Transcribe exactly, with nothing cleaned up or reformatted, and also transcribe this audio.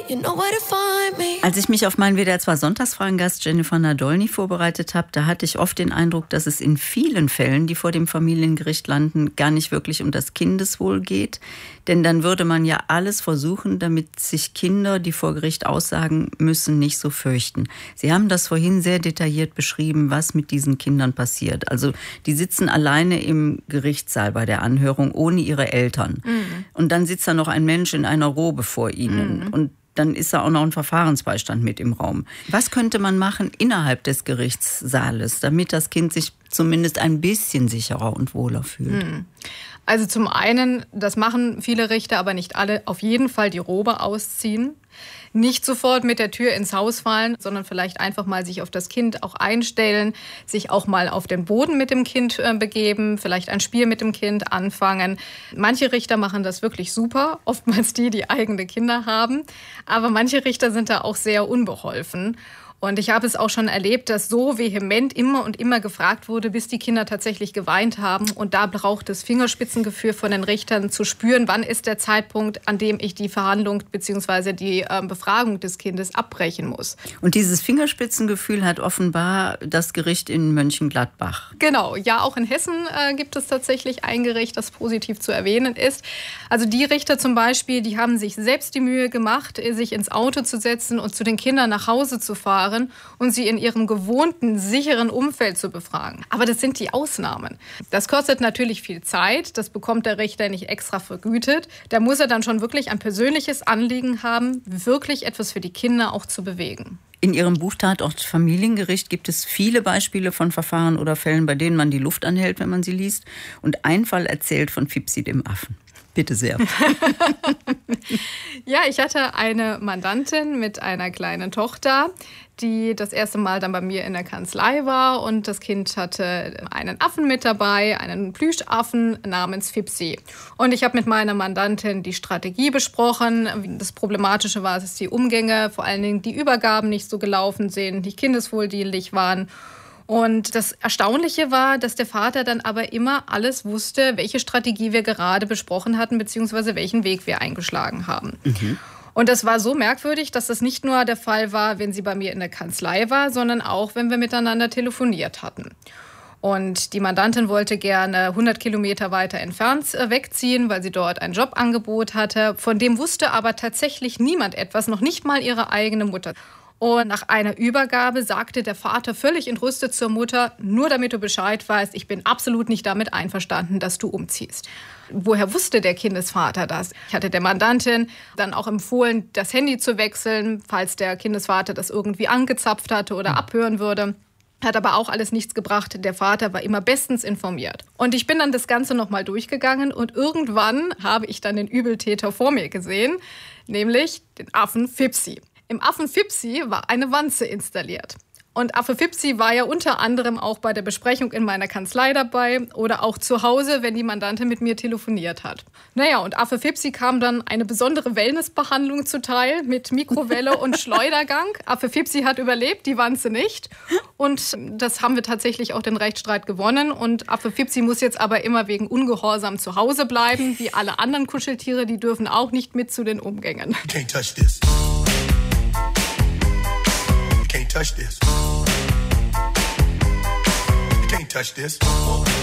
you know where to find me. Als ich mich auf meinen W D R zwei Sonntagsfragengast Jennifer Nadolny vorbereitet habe, da hatte ich oft den Eindruck, dass es in vielen Fällen, die vor dem Familiengericht landen, gar nicht wirklich um das Kindeswohl geht. Denn dann würde man ja alles versuchen, damit sich Kinder, die vor Gericht aussagen müssen, nicht so fürchten. Sie haben das vorhin sehr detailliert beschrieben, was mit diesen Kindern passiert. Also die sitzen alleine im Gerichtssaal bei der Anhörung, ohne ihre Eltern. Mhm. Und dann sitzt da noch ein Mensch in einer Robe vor ihnen. Mhm. Und dann ist da auch noch ein Verfahrensbeistand mit im Raum. Was könnte man machen innerhalb des Gerichtssaales, damit das Kind sich zumindest ein bisschen sicherer und wohler fühlt? Mhm. Also zum einen, das machen viele Richter, aber nicht alle, auf jeden Fall die Robe ausziehen. Nicht sofort mit der Tür ins Haus fallen, sondern vielleicht einfach mal sich auf das Kind auch einstellen, sich auch mal auf den Boden mit dem Kind äh, begeben, vielleicht ein Spiel mit dem Kind anfangen. Manche Richter machen das wirklich super, oftmals die, die eigene Kinder haben. Aber manche Richter sind da auch sehr unbeholfen. Und ich habe es auch schon erlebt, dass so vehement immer und immer gefragt wurde, bis die Kinder tatsächlich geweint haben. Und da braucht es Fingerspitzengefühl von den Richtern zu spüren, wann ist der Zeitpunkt, an dem ich die Verhandlung bzw. die äh, Befragung des Kindes abbrechen muss. Und dieses Fingerspitzengefühl hat offenbar das Gericht in Mönchengladbach. Genau, ja, auch in Hessen äh, gibt es tatsächlich ein Gericht, das positiv zu erwähnen ist. Also die Richter zum Beispiel, die haben sich selbst die Mühe gemacht, sich ins Auto zu setzen und zu den Kindern nach Hause zu fahren und sie in ihrem gewohnten, sicheren Umfeld zu befragen. Aber das sind die Ausnahmen. Das kostet natürlich viel Zeit, das bekommt der Richter nicht extra vergütet. Da muss er dann schon wirklich ein persönliches Anliegen haben, wirklich etwas für die Kinder auch zu bewegen. In Ihrem Buch Tatort Familiengericht gibt es viele Beispiele von Verfahren oder Fällen, bei denen man die Luft anhält, wenn man sie liest. Und ein Fall erzählt von Fipsi, dem Affen. Bitte sehr. Ja, ich hatte eine Mandantin mit einer kleinen Tochter, die das erste Mal dann bei mir in der Kanzlei war. Und das Kind hatte einen Affen mit dabei, einen Plüschaffen namens Fipsi. Und ich habe mit meiner Mandantin die Strategie besprochen. Das Problematische war, dass die Umgänge, vor allen Dingen die Übergaben nicht so gelaufen sind, nicht kindeswohldienlich waren. Und das Erstaunliche war, dass der Vater dann aber immer alles wusste, welche Strategie wir gerade besprochen hatten, beziehungsweise welchen Weg wir eingeschlagen haben. Mhm. Und das war so merkwürdig, dass das nicht nur der Fall war, wenn sie bei mir in der Kanzlei war, sondern auch, wenn wir miteinander telefoniert hatten. Und die Mandantin wollte gerne hundert Kilometer weiter entfernt wegziehen, weil sie dort ein Jobangebot hatte. Von dem wusste aber tatsächlich niemand etwas, noch nicht mal ihre eigene Mutter. Und nach einer Übergabe sagte der Vater völlig entrüstet zur Mutter, nur damit du Bescheid weißt, ich bin absolut nicht damit einverstanden, dass du umziehst. Woher wusste der Kindesvater das? Ich hatte der Mandantin dann auch empfohlen, das Handy zu wechseln, falls der Kindesvater das irgendwie angezapft hatte oder abhören würde. Hat aber auch alles nichts gebracht. Der Vater war immer bestens informiert. Und ich bin dann das Ganze nochmal durchgegangen und irgendwann habe ich dann den Übeltäter vor mir gesehen, nämlich den Affen Fipsi. Im Affen Fipsi war eine Wanze installiert. Und Affe Fipsi war ja unter anderem auch bei der Besprechung in meiner Kanzlei dabei oder auch zu Hause, wenn die Mandantin mit mir telefoniert hat. Naja, und Affe Fipsi kam dann eine besondere Wellnessbehandlung zuteil mit Mikrowelle und Schleudergang. Affe Fipsi hat überlebt, die Wanze nicht. Und das haben wir tatsächlich auch den Rechtsstreit gewonnen. Und Affe Fipsi muss jetzt aber immer wegen Ungehorsam zu Hause bleiben. Wie alle anderen Kuscheltiere, die dürfen auch nicht mit zu den Umgängen. You can't touch this. You can't touch this. You can't touch this.